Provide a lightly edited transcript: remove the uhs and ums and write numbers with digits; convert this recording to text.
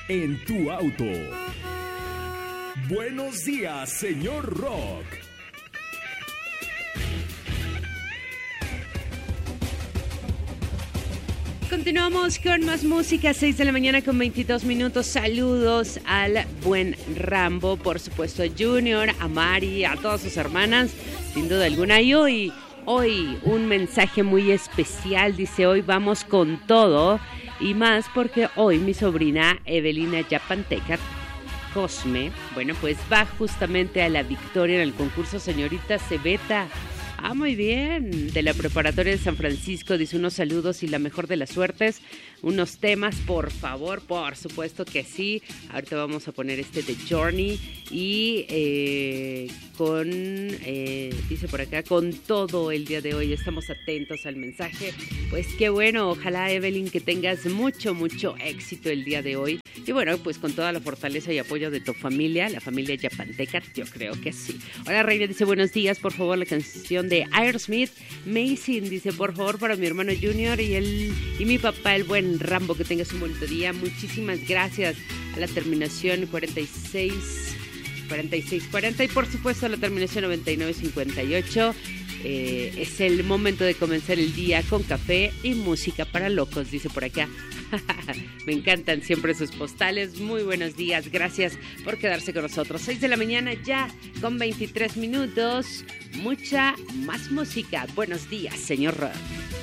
en tu auto. Buenos días, señor Rock. Continuamos con más música, 6 de la mañana con 22 minutos. Saludos al buen Rambo, por supuesto a Junior, a Mari, a todas sus hermanas, sin duda alguna. Y hoy un mensaje muy especial, dice: hoy vamos con todo y más porque hoy mi sobrina Evelina Yapanteca Cosme, bueno, pues va justamente a la victoria en el concurso Señorita Cebeta. Ah, muy bien, de la preparatoria de San Francisco. Dice: unos saludos y la mejor de las suertes. Unos temas, por favor, por supuesto que sí. Ahorita vamos a poner este de Journey. Y dice por acá, con todo el día de hoy. Estamos atentos al mensaje. Pues qué bueno, ojalá, Evelyn, que tengas mucho éxito el día de hoy. Y bueno, pues con toda la fortaleza y apoyo de tu familia, la familia Yapanteca, yo creo que sí. Hola, Reina, dice: buenos días, por favor, la canción de Aerosmith, Amazing, dice: por favor, para mi hermano Junior y mi papá, el buen Rambo, que tengas un bonito día. Muchísimas gracias. A la terminación 4640 y por supuesto a la terminación 9958. Es el momento de comenzar el día con café y música para locos, dice por acá. Me encantan siempre sus postales. Muy buenos días, gracias por quedarse con nosotros. 6 de la mañana ya con 23 minutos. Mucha más música. Buenos días, señor Rock.